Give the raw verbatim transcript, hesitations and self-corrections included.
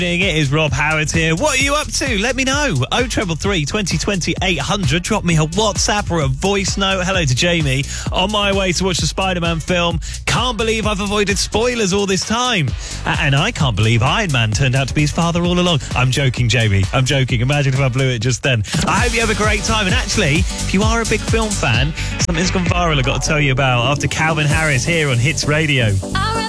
It is Rob Howard here. What are you up to? Let me know. oh three three, twenty twenty, eight hundred. Drop me a WhatsApp or a voice note. Hello to Jamie. On my way to watch the Spider-Man film. Can't believe I've avoided spoilers all this time. And I can't believe Iron Man turned out to be his father all along. I'm joking, Jamie. I'm joking. Imagine if I blew it just then. I hope you have a great time. And actually, if you are a big film fan, something's gone viral I've got to tell you about after Calvin Harris here on Hits Radio.